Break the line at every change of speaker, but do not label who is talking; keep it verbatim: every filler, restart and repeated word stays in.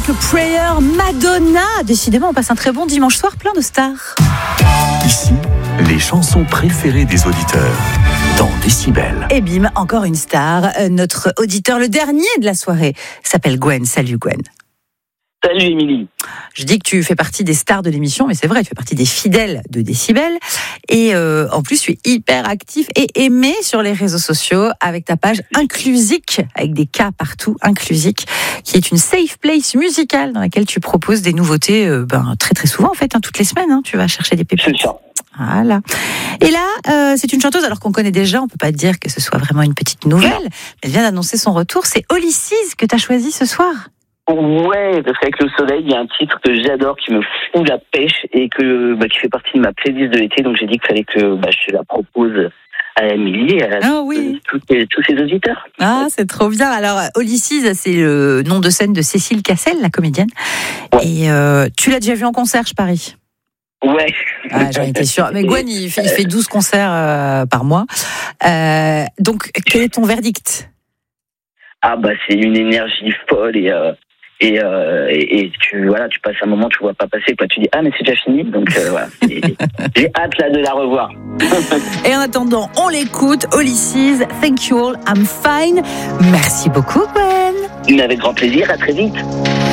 Prayer, Madonna. Décidément, on passe un très bon dimanche soir plein de stars.
Ici, les chansons préférées des auditeurs dans Décibel.
Et bim, encore une star. Euh, notre auditeur, le dernier de la soirée, s'appelle Gwen. Salut Gwen.
Salut Émilie.
Je dis que tu fais partie des stars de l'émission, mais c'est vrai, tu fais partie des fidèles de Décibel. Et euh, en plus, tu es hyper actif et aimé sur les réseaux sociaux avec ta page Inclusique, avec des K partout, Inclusique, qui est une safe place musicale dans laquelle tu proposes des nouveautés euh, ben, très très souvent en fait, hein, toutes les semaines. Hein, tu vas chercher des pépites.
C'est ça.
Voilà. Et là, euh, c'est une chanteuse, alors qu'on connaît déjà, on peut pas dire que ce soit vraiment une petite nouvelle. Non. Elle vient d'annoncer son retour. C'est Holly Cease que tu as choisi ce soir.
Ouais, parce qu'avec le soleil, il y a un titre que j'adore, qui me fout la pêche et que bah, qui fait partie de ma playlist de l'été. Donc j'ai dit qu'il fallait que bah, je la propose à Émilie et à
ah, oui.
tous, les, tous ses auditeurs.
Ah, c'est trop bien. Alors, Holly Cease, c'est le nom de scène de Cécile Cassel, la comédienne. Ouais. Et euh, tu l'as déjà vue en concert, je parie.
Ouais.
Ah, j'en étais sûre. Mais Gwen, il fait, il fait douze concerts euh, par mois. Euh, donc, quel est ton verdict ?
Ah bah c'est une énergie folle et euh, et, euh, et et tu voilà tu passes un moment, tu vois pas passer quoi, tu dis ah mais c'est déjà fini, donc euh, voilà. Et, j'ai hâte là de la revoir.
Et en attendant, on l'écoute. Holly Cease, Thank You All, I'm Fine. Merci beaucoup Gwen.
Mais avec grand plaisir, à très vite.